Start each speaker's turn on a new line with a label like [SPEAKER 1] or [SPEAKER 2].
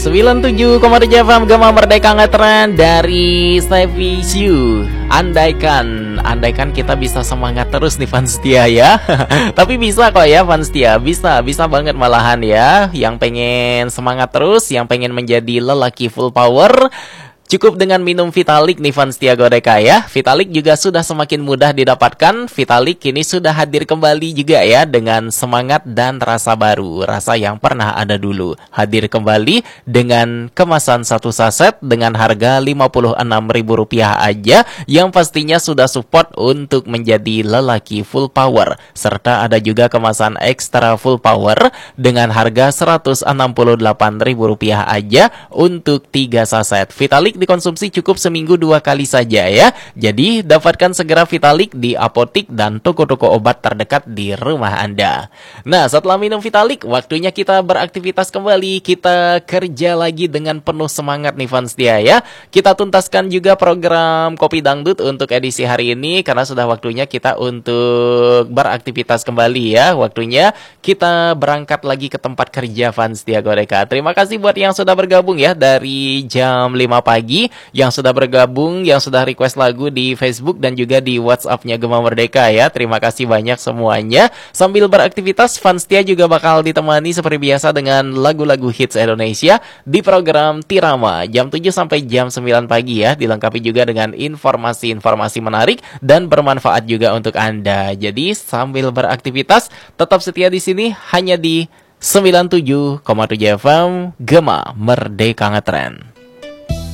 [SPEAKER 1] 97,7 FM Gema Merdeka Ngetren dari Stevie Shu. Andaikan kita bisa semangat terus nih fans setia ya. Tapi bisa kok ya fans setia, bisa banget malahan ya. Yang pengen semangat terus, yang pengen menjadi lelaki full power, cukup dengan minum Vitalik nih fans setia Godeka ya. Vitalik juga sudah semakin mudah didapatkan. Vitalik kini sudah hadir kembali juga ya, dengan semangat dan rasa baru, rasa yang pernah ada dulu. Hadir kembali dengan kemasan satu saset dengan harga Rp56.000 aja, yang pastinya sudah support untuk menjadi lelaki full power. Serta ada juga kemasan ekstra full power dengan harga Rp168.000 aja untuk 3 saset. Vitalik dikonsumsi cukup seminggu 2 kali saja ya. Jadi dapatkan segera Vitalik di apotik dan toko-toko obat terdekat di rumah Anda. Nah, setelah minum Vitalik, waktunya kita beraktivitas kembali. Kita kerja lagi dengan penuh semangat nih fans dia ya. Kita tuntaskan juga program Kopi Dangdut untuk edisi hari ini, karena sudah waktunya kita untuk beraktivitas kembali ya. Waktunya kita berangkat lagi ke tempat kerja fans dia Godeka. Terima kasih buat yang sudah bergabung ya dari jam 5 pagi, yang sudah bergabung, yang sudah request lagu di Facebook dan juga di WhatsApp-nya Gema Merdeka ya. Terima kasih banyak semuanya. Sambil beraktivitas, fans setia juga bakal ditemani seperti biasa dengan lagu-lagu hits Indonesia di program Tirama jam 7 sampai jam 9 pagi ya. Dilengkapi juga dengan informasi-informasi menarik dan bermanfaat juga untuk Anda. Jadi sambil beraktivitas, tetap setia di sini hanya di 97,7 FM Gema Merdeka Ngetren.